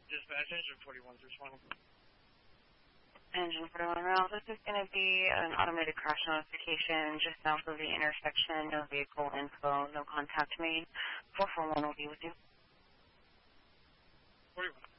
Dispatch engine 41 through 20. Engine 41 rail. This is going to be an automated crash notification just south of the intersection. No vehicle info, no contact made. 441 will be with you. 41.